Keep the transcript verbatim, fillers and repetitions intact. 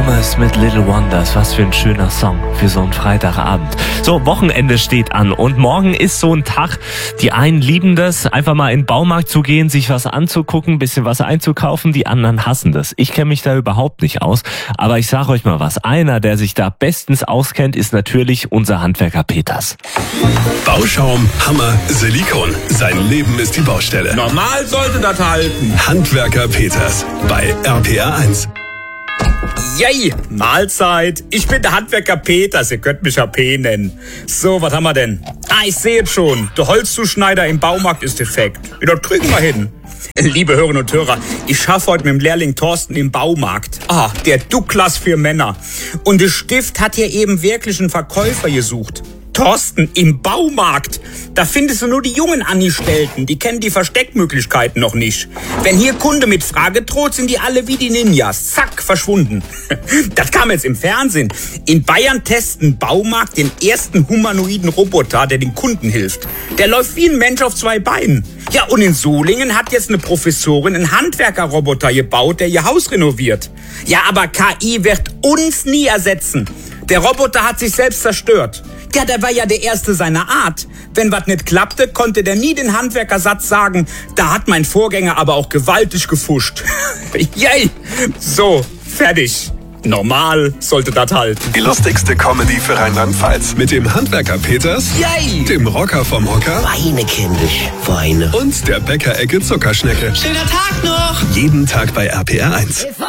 Thomas mit Little Wonders, was für ein schöner Song für so einen Freitagabend. So, Wochenende steht an und morgen ist so ein Tag, die einen lieben das, einfach mal in den Baumarkt zu gehen, sich was anzugucken, ein bisschen was einzukaufen, die anderen hassen das. Ich kenne mich da überhaupt nicht aus, aber ich sage euch mal was, einer, der sich da bestens auskennt, ist natürlich unser Handwerker Peters. Bauschaum, Hammer, Silikon. Sein Leben ist die Baustelle. Normal sollte das halten. Handwerker Peters bei R P R eins. Yay, Mahlzeit. Ich bin der Handwerker Peters, ihr könnt mich H P nennen. So, was haben wir denn? Ah, ich sehe jetzt schon. Der Holzzuschneider im Baumarkt ist defekt. Ja, das kriegen wir hin. Liebe Hörerinnen und Hörer, ich schaffe heute mit dem Lehrling Thorsten im Baumarkt. Ah, der Douglas für Männer. Und der Stift hat hier eben wirklich einen Verkäufer gesucht. Thorsten, im Baumarkt, da findest du nur die jungen Angestellten, die kennen die Versteckmöglichkeiten noch nicht. Wenn hier Kunde mit Frage droht, sind die alle wie die Ninjas, zack, verschwunden. Das kam jetzt im Fernsehen. In Bayern testen Baumarkt den ersten humanoiden Roboter, der den Kunden hilft. Der läuft wie ein Mensch auf zwei Beinen. Ja, und in Solingen hat jetzt eine Professorin einen Handwerkerroboter gebaut, der ihr Haus renoviert. Ja, aber K I wird uns nie ersetzen. Der Roboter hat sich selbst zerstört. Ja, der war ja der Erste seiner Art. Wenn was nicht klappte, konnte der nie den Handwerkersatz sagen, da hat mein Vorgänger aber auch gewaltig gefuscht. Yay! So, fertig. Normal sollte das halten. Die lustigste Comedy für Rheinland-Pfalz. Mit dem Handwerker Peters, Yay! dem Rocker vom Hocker Weine, kindisch, Weine. und der Bäckerecke Zuckerschnecke. Schöner Tag noch! Jeden Tag bei R P R eins. F